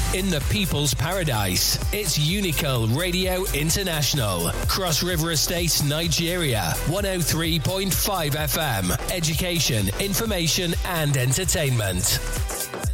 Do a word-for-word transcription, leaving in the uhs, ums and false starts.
in the people's paradise. It's Unical Radio International. Cross River Estate, Nigeria. one oh three point five F M. Education, information and entertainment.